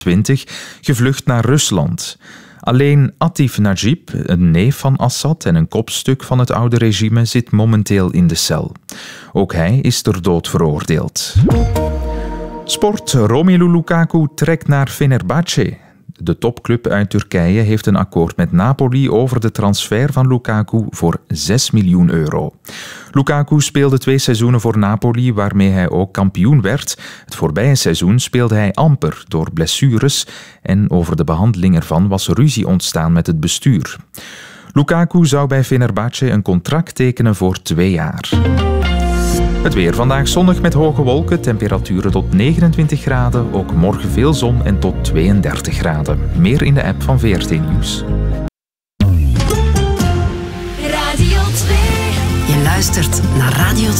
20 gevlucht naar Rusland. Alleen Atif Najib, een neef van Assad en een kopstuk van het oude regime, zit momenteel in de cel. Ook hij is ter dood veroordeeld. Sport. Romelu Lukaku trekt naar Fenerbahce. De topclub uit Turkije heeft een akkoord met Napoli over de transfer van Lukaku voor €6 miljoen. Lukaku speelde 2 seizoenen voor Napoli, waarmee hij ook kampioen werd. Het voorbije seizoen speelde hij amper door blessures en over de behandeling ervan was ruzie ontstaan met het bestuur. Lukaku zou bij Fenerbahce een contract tekenen voor 2 jaar. Het weer. Vandaag zonnig met hoge wolken, temperaturen tot 29 graden. Ook morgen veel zon en tot 32 graden. Meer in de app van VRT Nieuws. Radio 2. Je luistert naar Radio 2.